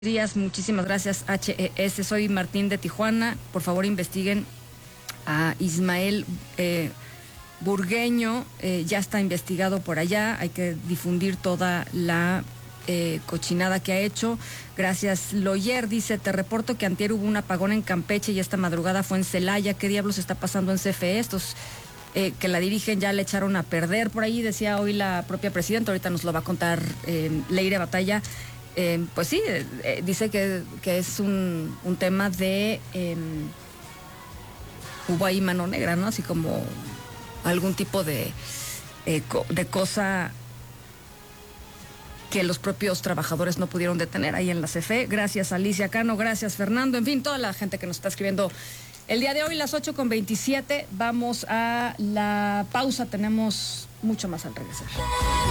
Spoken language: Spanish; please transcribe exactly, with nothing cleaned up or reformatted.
Días, muchísimas gracias H E S, soy Martín de Tijuana, por favor investiguen a Ismael eh, Burgueño, eh, ya está investigado por allá, hay que difundir toda la eh, cochinada que ha hecho. Gracias Loyer, dice, te reporto que antier hubo un apagón en Campeche y esta madrugada fue en Celaya. ¿Qué diablos está pasando en C F E? Estos eh, que la dirigen ya le echaron a perder por ahí, decía hoy la propia presidenta, ahorita nos lo va a contar eh, Leire Batalla. Eh, pues sí, eh, dice que, que es un, un tema de eh, hubo ahí mano negra, ¿no? Así como algún tipo de, eh, co de cosa que los propios trabajadores no pudieron detener ahí en la C F E. Gracias Alicia Cano, gracias Fernando, en fin, toda la gente que nos está escribiendo el día de hoy, las ocho con veintisiete. Vamos a la pausa, tenemos mucho más al regresar.